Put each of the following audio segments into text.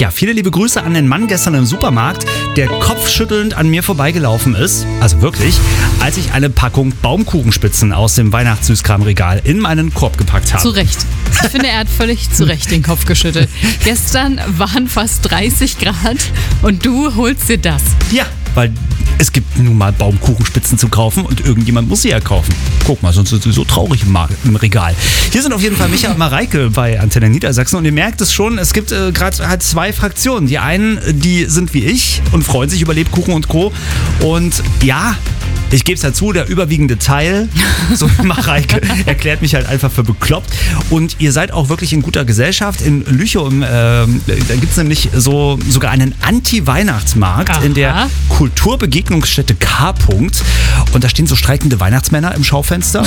Ja, viele liebe Grüße an den Mann gestern im Supermarkt, der kopfschüttelnd an mir vorbeigelaufen ist, also wirklich, als ich eine Packung Baumkuchenspitzen aus dem Weihnachtssüßkramregal in meinen Korb gepackt habe. Zu Recht. Ich finde, er hat völlig zu Recht den Kopf geschüttelt. Gestern waren fast 30 Grad und du holst dir das. Ja, weil es gibt nun mal Baumkuchenspitzen zu kaufen und irgendjemand muss sie ja kaufen. Guck mal, sonst sind sie so traurig im Regal. Hier sind auf jeden Fall Micha und Mareike bei Antenne Niedersachsen und ihr merkt es schon, es gibt gerade halt zwei Fraktionen. Die einen, die sind wie ich und freuen sich über Lebkuchen und Co. Und ja, ich gebe es dazu, der überwiegende Teil, so Mareike, erklärt mich halt einfach für bekloppt. Und ihr seid auch wirklich in guter Gesellschaft. In Lüchow, da gibt es nämlich sogar einen Anti-Weihnachtsmarkt in der Kulturbegegnungsstätte K. Und da stehen so streikende Weihnachtsmänner im Schaufenster.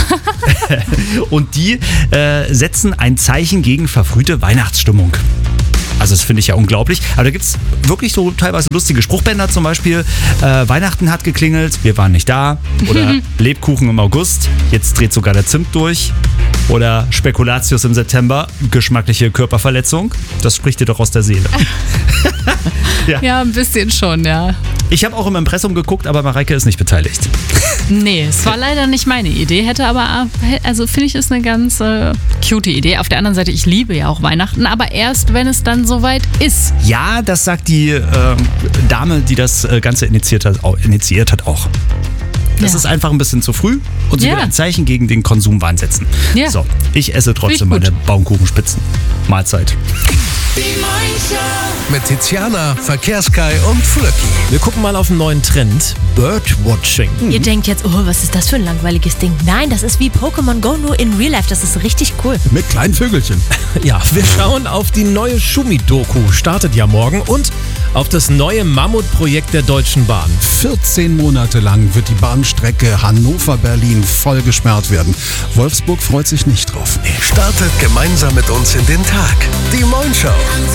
Und die setzen ein Zeichen gegen verfrühte Weihnachtsstimmung. Also das finde ich ja unglaublich. Aber da gibt es wirklich so teilweise lustige Spruchbänder, zum Beispiel Weihnachten hat geklingelt, wir waren nicht da. Oder Lebkuchen im August, jetzt dreht sogar der Zimt durch. Oder Spekulatius im September, geschmackliche Körperverletzung. Das spricht dir doch aus der Seele. Ja, ein bisschen schon, ja. Ich habe auch im Impressum geguckt, aber Mareike ist nicht beteiligt. Nee, es war leider nicht meine Idee, hätte aber, also finde ich, ist eine ganz cute Idee. Auf der anderen Seite, ich liebe ja auch Weihnachten, aber erst, wenn es dann soweit ist. Ja, das sagt die Dame, die das Ganze initiiert hat auch. Das ist einfach ein bisschen zu früh und sie will ein Zeichen gegen den Konsumwahn setzen. Ja. So, ich esse trotzdem meine Baumkuchenspitzen. Mahlzeit. Die Moin-Show. Mit Tiziana, Verkehrskai und Flöcki. Wir gucken mal auf einen neuen Trend. Birdwatching. Ihr denkt jetzt, oh, was ist das für ein langweiliges Ding? Nein, das ist wie Pokémon Go, nur in Real Life. Das ist richtig cool. Mit kleinen Vögelchen. Ja, wir schauen auf die neue Schumi-Doku. Startet ja morgen. Und auf das neue Mammutprojekt der Deutschen Bahn. 14 Monate lang wird die Bahnstrecke Hannover-Berlin voll gesperrt werden. Wolfsburg freut sich nicht drauf. Startet gemeinsam mit uns in den Tag. Die Moin-Show.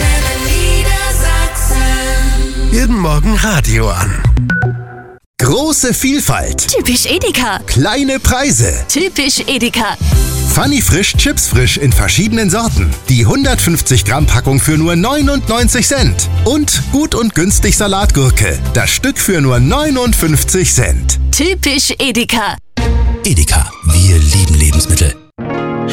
Jeden Morgen Radio an. Große Vielfalt. Typisch Edeka. Kleine Preise. Typisch Edeka. Funny Frisch Chips Frisch in verschiedenen Sorten. Die 150 Gramm Packung für nur 99 Cent. Und gut und günstig Salatgurke. Das Stück für nur 59 Cent. Typisch Edeka. Edeka. Wir lieben Lebensmittel.